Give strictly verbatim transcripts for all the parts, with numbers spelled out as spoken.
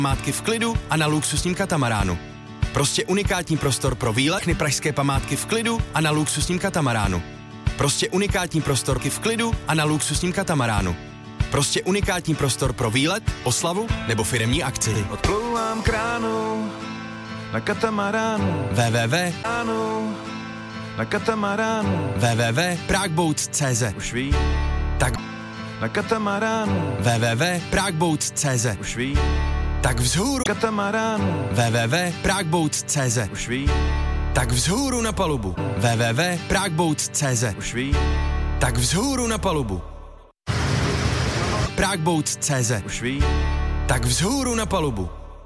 Památky v klidu a na luxusním katamaránu. Prostě unikátní prostor pro výlet, pražské památky v klidu a na luxusním katamaránu. Prostě unikátní prostorky v klidu a na luxusním katamaránu. Prostě unikátní prostor pro výlet, oslavu nebo firemní akci. Odplouvám kránu na katamaránu. www. Na katamaránu. www tečka pragboats tečka cé zet. Už ví. Tak Na katamaránu. www tečka pragboats tečka cé zet. Už ví. Tak vzhůru Katamaránu. www tečka pragboats tečka cé zet. Už ví. Tak vzhůru na palubu www tečka pragboats tečka cé zet. Už ví. Tak vzhůru na palubu pragboats tečka cé zet. Už ví. Tak vzhůru na palubu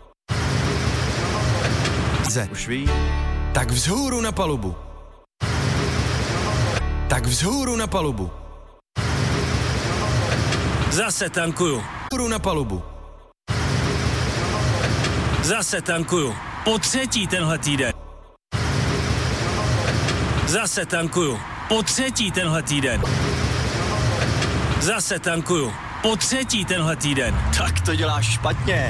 Z. Už ví. Tak vzhůru na palubu Tak vzhůru na palubu Zase tankuju. Vzhůru na palubu Zase tankuju. Po třetí tenhle týden. Zase tankuju. Po třetí tenhle týden. Zase tankuju. Po třetí tenhle týden. Tak to děláš špatně.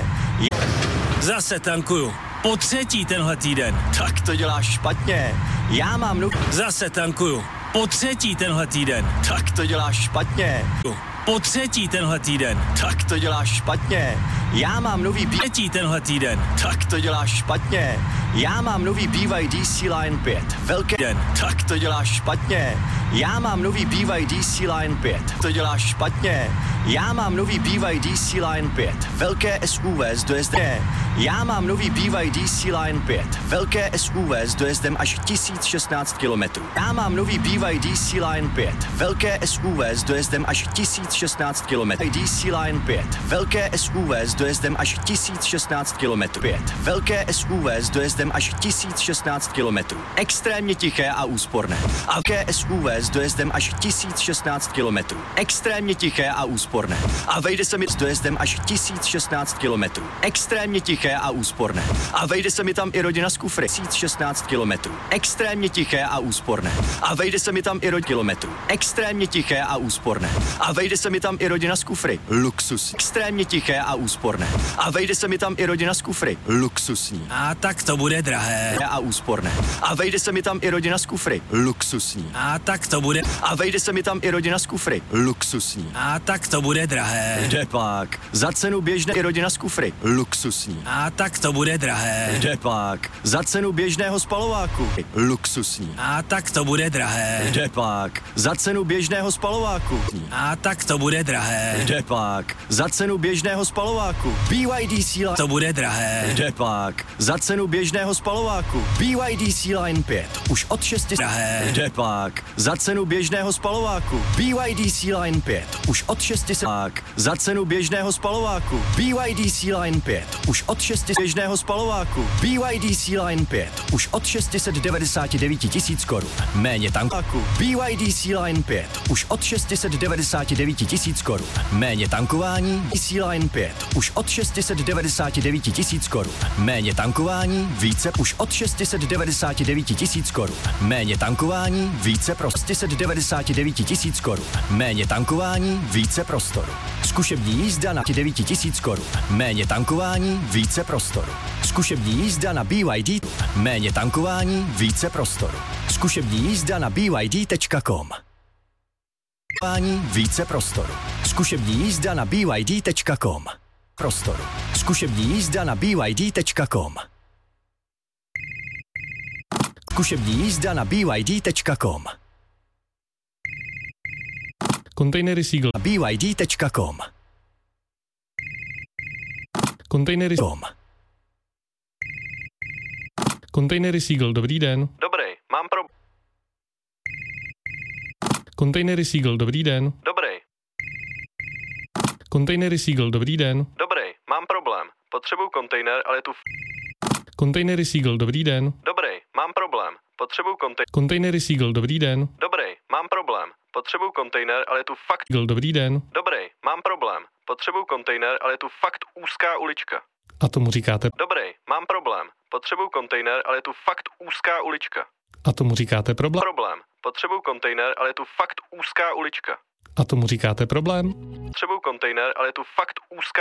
Zase tankuju. Po třetí tenhle týden. Tak to děláš špatně. Já mám nu... Zase tankuju. Po třetí tenhle týden. Tak to děláš špatně. Po třetí tenhle týden. Tak to děláš špatně. Já mám nový B... Třetí tenhle týden. Tak to děláš špatně. Já mám nový B Y D C Line pět. Velké... Den. Tak to děláš špatně. Já mám nový B Y D C Line pět. To děláš špatně. Já mám nový B Y D C Line pět. Velké S U V s dojezdem. Já mám nový B Y D C Line pět. Velké S U V s dojezdem až tisíc šestnáct kilometrů. Já mám nový B Y D C Line pět. Velké S U V s dojezdem až tisíc šestnáct kilometrů. D C Line pět. Velké S U V s dojezdem až tisíc šestnáct kilometrů. pět. Velké S U V s dojezdem až tisíc šestnáct kilometrů. Extrémně tiché a úsporné. A velké S U V s dojezdem až tisíc šestnáct kilometrů. Extrémně tiché a úsporné. A vejde se mi s dojezdem až tisíc šestnáct kilometrů. Extrémně tiché a úsporné. A vejde se mi tam i rodina z kufry. tisíc šestnáct kilometrů. Extrémně tiché a úsporné. A vejde se mi tam i rodina kilometrů. Extrémně tiché a úsporné. A vejde se mi tam i rodina z kufry. Luxus. Extrémně tiché a úsporné. A vejde se mi tam i rodina z kufry. Luxusní. A tak to bude drahé. A úsporné. A vejde se mi tam i rodina z kufry. Luxusní. A tak to bude. A vejde se mi tam i rodina z kufry. Luxusní. A tak to bude drahé. Jde pak. Za cenu běžné i rodina z kufry. Luxusní. A tak to bude drahé. Jde pak. Za cenu běžného spalováku. Luxusní. A tak to bude drahé. Jde pak. Za cenu běžného spalováku. A tak to bude drahé. Jde pak. Za cenu běžného spalováku. B Y D C Line. To bude drahé. Jde pak. Za cenu běžného spalováku. B Y D C Line pět. Už od šesti... Drahé. Jde pak. Za cenu běžného spalováku. B Y D C Line pět. Už od šesti... Za cenu běžného spalováku. B Y D C Line pět. Už od šesti... Běžného spalováku. B Y D C Line pět. Už od šest set devadesát devět tisíc korun. Méně tankáku. B Y D C Line pět. Už od šest set devadesát devět tisíc korun. Méně tankování. D C Line pět. Už od šest set devadesát devět tisíc korun. Méně tankování. Více. Už od šest set devadesát devět tisíc korun. Méně tankování. Více pro šest set devadesát devět tisíc korun. Méně tankování. Více prostoru. Zkušební jízda na devět tisíc korun. Méně tankování. Více prostoru. Zkušební jízda na B Y D. Méně tankování. Více prostoru. Zkušební jízda na B Y D tečka com. Více prostoru. Zkušební jízda na B Y D tečka com. Prostoru. Zkušební jízda na B Y D tečka com. Zkušební jízda na B Y D tečka com. Kontejnery Seagull. B Y D tečka com. Kontejnery com. Kontejnery Seagull, dobrý den. Dobrý, mám pro... Kontejnery Seagull, dobrý den. Dobrý, Kontejnery Seagull, dobrý den. dobrý, mám problém. Potřebuju kontejner, ale tu... Kontejnery Seagull, dobrý den. Dobrý, mám problém. Potřebuju kontejner... Kontejnery Seagull, dobrý den. Dobrý, mám problém. Potřebuju kontejner, ale tu fakt... Seagull, dobrý den. Dobrý, mám problém. Potřebuju kontejner, ale tu fakt úzká ulička. A tomu říkáte... Dobrý, mám problém. Potřebuju kontejner, ale tu fakt úzká ulička. A tomu říkáte problém. Problém. Potřebuju kontejner, ale tu fakt úzká ulička. A tomu říkáte problém. Potřebuju kontejner, ale tu fakt úzká